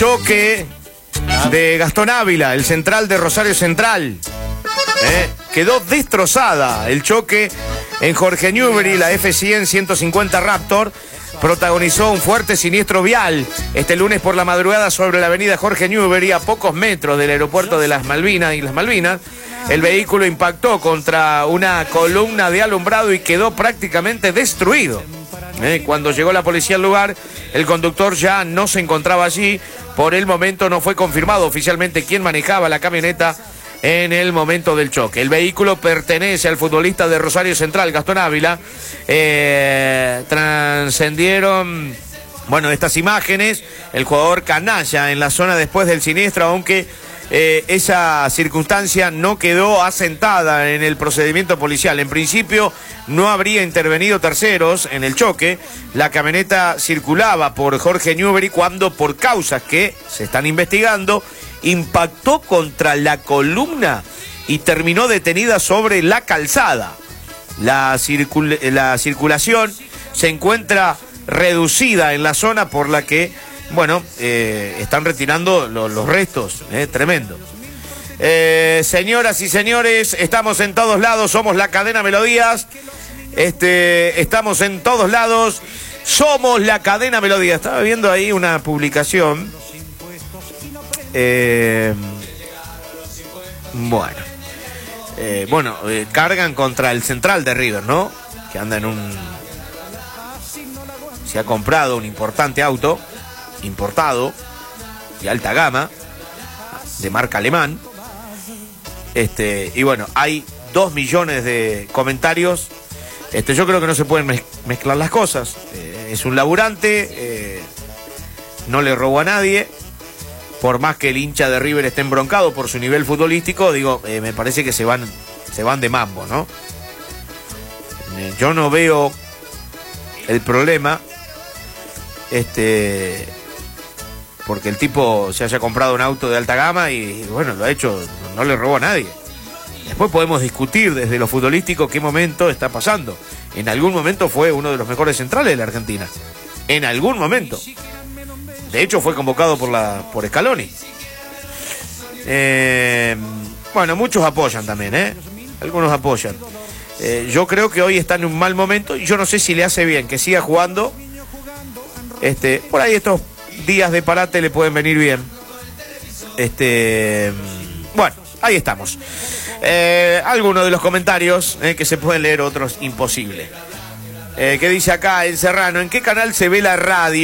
Choque de Gastón Ávila, el central de Rosario Central. Quedó destrozada el choque en Jorge Newbery, la F100 150 Raptor. Protagonizó un fuerte siniestro vial este lunes por la madrugada sobre la avenida Jorge Newbery, a pocos metros del aeropuerto de Las Malvinas y Las Malvinas. El vehículo impactó contra una columna de alumbrado y quedó prácticamente destruido. Cuando llegó la policía al lugar, el conductor ya no se encontraba allí. Por el momento no fue confirmado oficialmente quién manejaba la camioneta en el momento del choque. El vehículo pertenece al futbolista de Rosario Central, Gastón Ávila. Trascendieron, estas imágenes. El jugador canalla en la zona después del siniestro, aunque esa circunstancia no quedó asentada en el procedimiento policial. En principio no habría intervenido terceros en el choque. La camioneta circulaba por Jorge Newbery cuando, por causas que se están investigando, impactó contra la columna y terminó detenida sobre la calzada. La circulación se encuentra reducida en la zona por la que están retirando los restos. Tremendo. Señoras y señores, estamos en todos lados, somos la cadena Melodías. Estamos en todos lados, somos la cadena Melodías. Estaba viendo ahí una publicación. Cargan contra el central de River, ¿no? Que anda se ha comprado un importante auto importado de alta gama, de marca alemán. Hay 2 millones de comentarios. Yo creo que no se pueden mezclar las cosas. Es un laburante, no le robó a nadie. Por más que el hincha de River esté embroncado por su nivel futbolístico, me parece que se van de mambo, ¿no? Yo no veo el problema, porque el tipo se haya comprado un auto de alta gama y lo ha hecho, no le robó a nadie. Después podemos discutir desde lo futbolístico qué momento está pasando. En algún momento fue uno de los mejores centrales de la Argentina. En algún momento. De hecho fue convocado por Scaloni. Muchos apoyan también, algunos apoyan. Yo creo que hoy está en un mal momento y yo no sé si le hace bien que siga jugando. Por ahí estos días de parate le pueden venir bien. Ahí estamos. Algunos de los comentarios que se pueden leer, otros imposible. ¿Qué dice acá el Serrano? ¿En qué canal se ve la radio?